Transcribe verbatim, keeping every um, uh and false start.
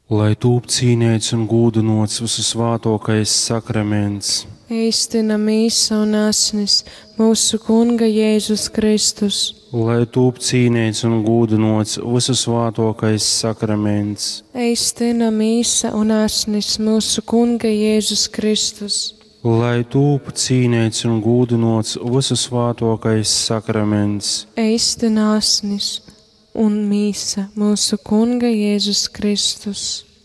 lai tūp cīnīts un gūdinots visu svātokais sakraments, Eistina mīsa un asnis mūsu Kunga Jēzus Kristus, lai tūp cīnīts un gūdinots visu svātokais sakraments, Eistina mīsa un asnis mūsu Kunga Jēzus Kristus, lai tūp cīnīts un gūdinots visu svātokais sakraments, Eistina asnis un mīsa mūsu Kunga Jēzus Kristus.